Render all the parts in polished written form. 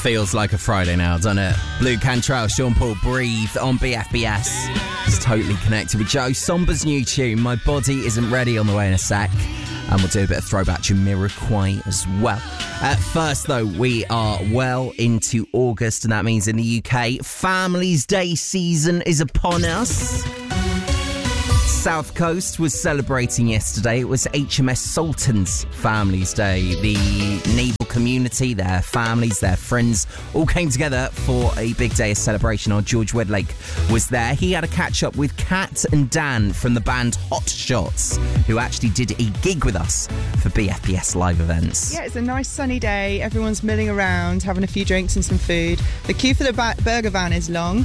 Feels like a Friday now, doesn't it? Blue Cantrell, Sean Paul, Breathe on BFBS. It's totally connected with Joe Somber's new tune, My Body Isn't Ready, on the way in a sec. And we'll do a bit of throwback to Jamiroquai as well. First, though, we are well into August, and that means in the UK, Families Day season is upon us. South Coast was celebrating yesterday. It was HMS Sultan's Families Day. The naval community, their families, their friends, all came together for a big day of celebration. Our George Wedlake was there. He had a catch-up with Kat and Dan from the band Hot Shots, who actually did a gig with us for BFBS live events. Yeah, it's a nice sunny day. Everyone's milling around, having a few drinks and some food. The queue for the burger van is long.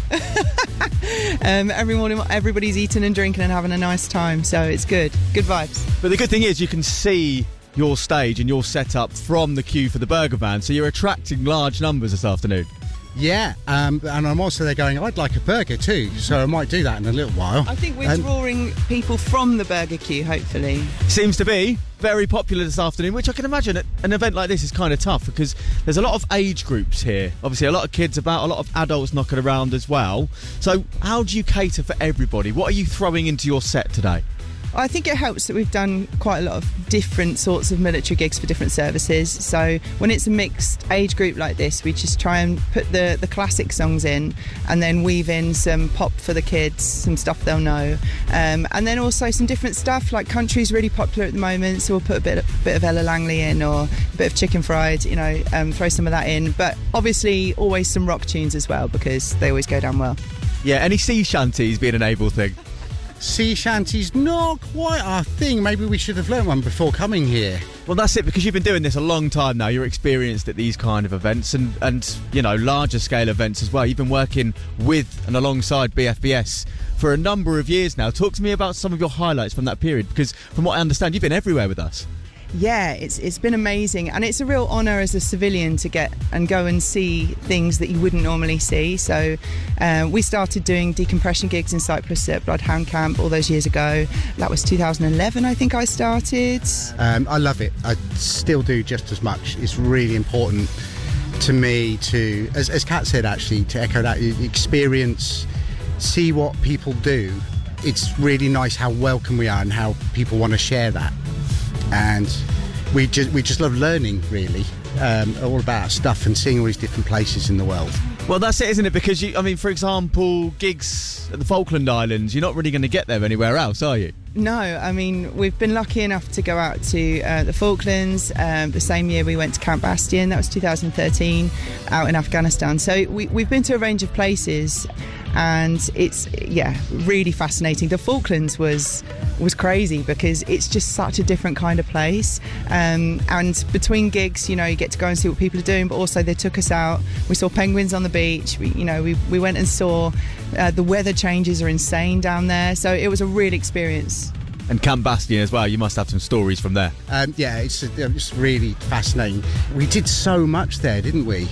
Everybody's eating and drinking and having a nice time, so it's good vibes. But the good thing is you can see your stage and your setup from the queue for the burger van, so you're attracting large numbers this afternoon. Yeah, and I'm also there going, I'd like a burger too, so I might do that in a little while. I think we're drawing people from the burger queue, hopefully. Seems to be very popular this afternoon, which I can imagine at an event like this is kind of tough because there's a lot of age groups here. Obviously, a lot of kids about, a lot of adults knocking around as well. So how do you cater for everybody? What are you throwing into your set today? I think it helps that we've done quite a lot of different sorts of military gigs for different services. So when it's a mixed age group like this, we just try and put the classic songs in and then weave in some pop for the kids, some stuff they'll know. And then also some different stuff, like country's really popular at the moment, so we'll put a bit of Ella Langley in, or a bit of Chicken Fried, throw some of that in. But obviously always some rock tunes as well, because they always go down well. Yeah, any sea shanties being an able thing? Sea shanties, not quite our thing. Maybe we should have learned one before coming here. Well, that's it, because you've been doing this a long time now. You're experienced at these kind of events and larger scale events as well. You've been working with and alongside BFBS for a number of years now. Talk to me about some of your highlights from that period, because from what I understand, you've been everywhere with us. Yeah, it's been amazing, and it's a real honour as a civilian to get and go and see things that you wouldn't normally see. So we started doing decompression gigs in Cyprus at Bloodhound Camp all those years ago. That was 2011, I think I started. I love it. I still do just as much. It's really important to me to, as Kat said actually, to echo that, experience, see what people do. It's really nice how welcome we are and how people want to share that. And we just love learning, really, all about stuff and seeing all these different places in the world. Well, that's it, isn't it? Because, for example, gigs at the Falkland Islands, you're not really going to get there anywhere else, are you? No, we've been lucky enough to go out to the Falklands. The same year we went to Camp Bastion, that was 2013, out in Afghanistan. So we've been to a range of places, and it's really fascinating. The Falklands was crazy because it's just such a different kind of place, and between gigs you get to go and see what people are doing, but also they took us out, we saw penguins on the beach, we went and saw the weather changes are insane down there, so it was a real experience. And Camp Bastion as well, you must have some stories from there. It's really fascinating. We did so much there, didn't we?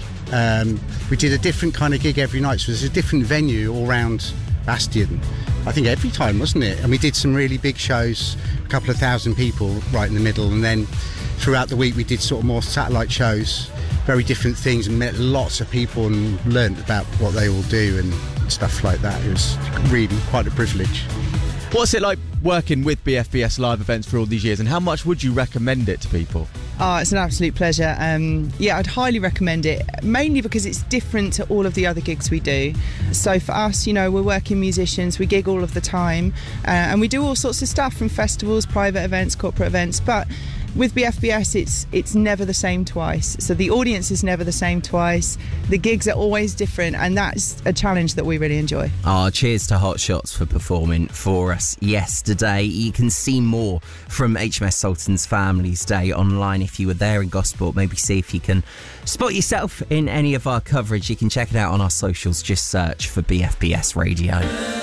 We did a different kind of gig every night, so there's a different venue all around Bastion, I think every time, wasn't it? And we did some really big shows, a couple of thousand people right in the middle, and then throughout the week we did sort of more satellite shows, very different things, and met lots of people and learned about what they all do and stuff like that. It was really quite a privilege. What's it like working with BFBS live events for all these years, and how much would you recommend it to people? Oh, it's an absolute pleasure. I'd highly recommend it, mainly because it's different to all of the other gigs we do. So for us, we're working musicians, we gig all of the time, and we do all sorts of stuff, from festivals, private events, corporate events, but with BFBS it's never the same twice. So the audience is never the same twice, the gigs are always different, and that's a challenge that we really enjoy. Cheers to Hot Shots for performing for us yesterday. You can see more from HMS Sultan's Families Day online if you were there in Gosport. Maybe see if you can spot yourself in any of our coverage. You can check it out on our socials, just search for BFBS Radio.